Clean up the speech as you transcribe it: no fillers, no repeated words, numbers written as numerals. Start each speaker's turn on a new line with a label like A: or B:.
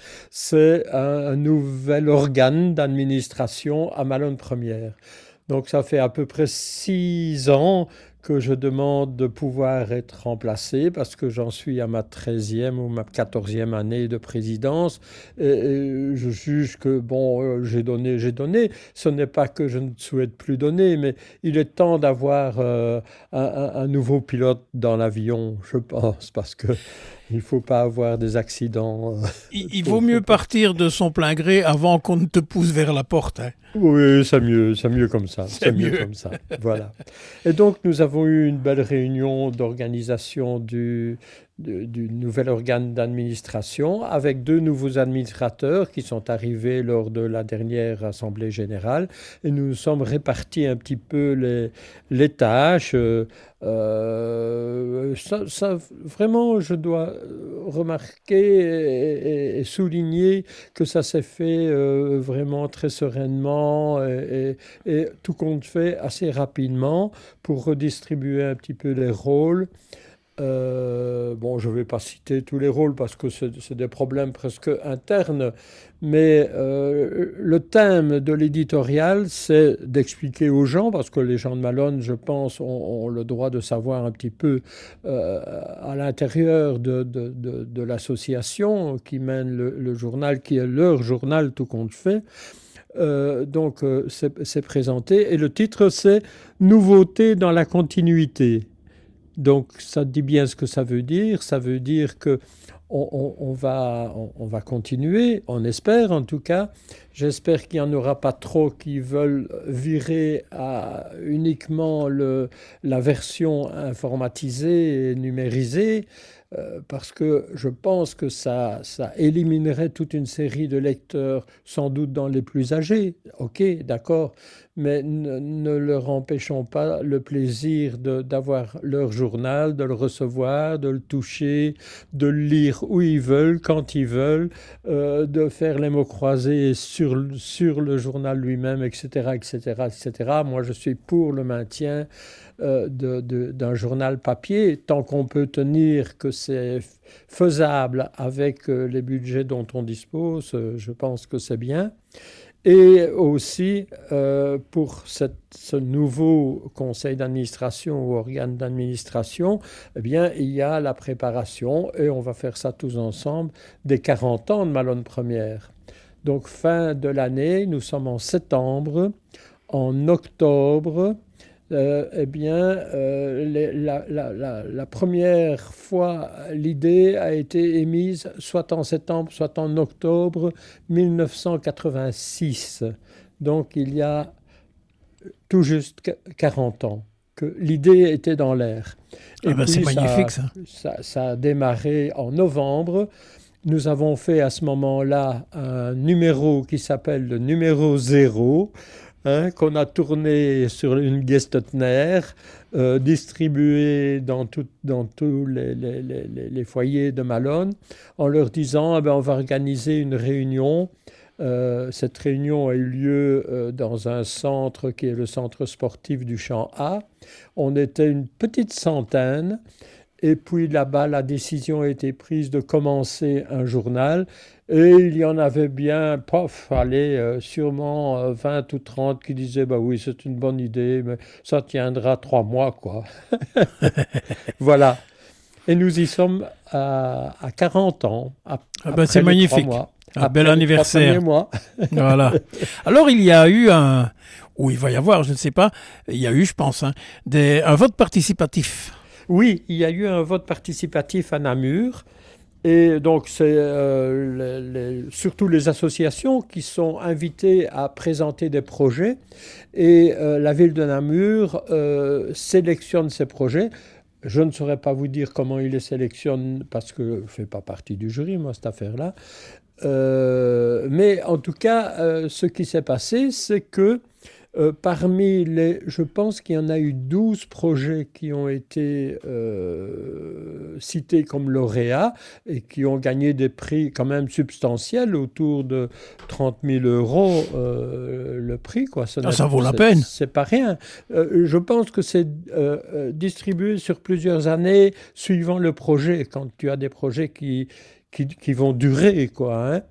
A: c'est un nouvel organe d'administration à Malone Première. Donc ça fait à peu près 6 ans que je demande de pouvoir être remplacé parce que j'en suis à ma 13e ou ma 14e année de présidence. Et je juge que, bon, j'ai donné. Ce n'est pas que je ne souhaite plus donner, mais il est temps d'avoir un nouveau pilote dans l'avion, je pense, parce que il ne faut pas avoir des accidents.
B: Il vaut mieux partir de son plein gré avant qu'on ne te pousse vers la porte, hein.
A: Oui, c'est mieux comme ça,
B: C'est
A: c'est mieux
B: mieux.
A: comme ça. Voilà. Et donc, nous avons eu une belle réunion d'organisation du nouvel organe d'administration avec deux nouveaux administrateurs qui sont arrivés lors de la dernière Assemblée générale. Et nous nous sommes répartis un petit peu les tâches. Vraiment, je dois remarquer et souligner que ça s'est fait vraiment très sereinement et tout compte fait assez rapidement pour redistribuer un petit peu les rôles. Bon, je ne vais pas citer tous les rôles parce que c'est des problèmes presque internes, mais le thème de l'éditorial, c'est d'expliquer aux gens, parce que les gens de Malone, je pense, ont le droit de savoir un petit peu à l'intérieur de l'association qui mène le journal, qui est leur journal tout compte fait. C'est présenté et le titre, c'est Nouveauté dans la continuité. Donc, ça dit bien ce que ça veut dire. Ça veut dire que on va continuer, on espère en tout cas. J'espère qu'il n'y en aura pas trop qui veulent virer à uniquement la version informatisée et numérisée, parce que je pense que ça éliminerait toute une série de lecteurs, sans doute dans les plus âgés. Ok, d'accord, mais ne leur empêchons pas le plaisir d'avoir leur journal, de le recevoir, de le toucher, de le lire où ils veulent, quand ils veulent, de faire les mots croisés sur le journal lui-même, etc., etc., etc. Moi, je suis pour le maintien d'un journal papier, tant qu'on peut tenir que c'est faisable avec les budgets dont on dispose, je pense que c'est bien. Et aussi, pour ce nouveau conseil d'administration ou organe d'administration, eh bien, il y a la préparation, et on va faire ça tous ensemble, des 40 ans de Malone Première. Donc, fin de l'année, nous sommes en septembre. En octobre, eh bien, la première fois, l'idée a été émise soit en septembre, soit en octobre 1986. Donc, il y a tout juste 40 ans que l'idée était dans l'air.
B: Ah
A: Et
B: ben, c'est
A: puis,
B: magnifique, ça.
A: ça a démarré en novembre. Nous avons fait à ce moment-là un numéro qui s'appelle le numéro zéro, hein, qu'on a tourné sur une Gestotner, distribué dans tous les foyers de Malone, en leur disant, eh ben, on va organiser une réunion. Cette réunion a eu lieu dans un centre qui est le centre sportif du Champ A. On était une petite centaine. Et puis là-bas, la décision a été prise de commencer un journal. Et il y en avait bien, pof, allez, sûrement 20 ou 30 qui disaient, bah oui, c'est une bonne idée, mais ça tiendra 3 mois, quoi. Voilà. Et nous y sommes à 40 ans,
B: Ah ben, c'est
A: après les trois
B: magnifique.
A: mois,
B: Un bel
A: après les 3 premiers
B: anniversaire.
A: mois.
B: Voilà. Alors, il y a eu ou il va y avoir, je ne sais pas, il y a eu, je pense, hein, un vote participatif.
A: Oui, il y a eu un vote participatif à Namur. Et donc, c'est surtout les associations qui sont invitées à présenter des projets. Et la ville de Namur sélectionne ces projets. Je ne saurais pas vous dire comment il les sélectionne parce que je ne fais pas partie du jury, moi, cette affaire-là. Mais en tout cas, ce qui s'est passé, c'est que je pense qu'il y en a eu 12 projets qui ont été cités comme lauréats et qui ont gagné des prix quand même substantiels, autour de 30 000 euros le prix, quoi.
B: Ah, ça vaut la peine.
A: C'est pas rien. Je pense que c'est distribué sur plusieurs années suivant le projet, quand tu as des projets qui vont durer, quoi, hein.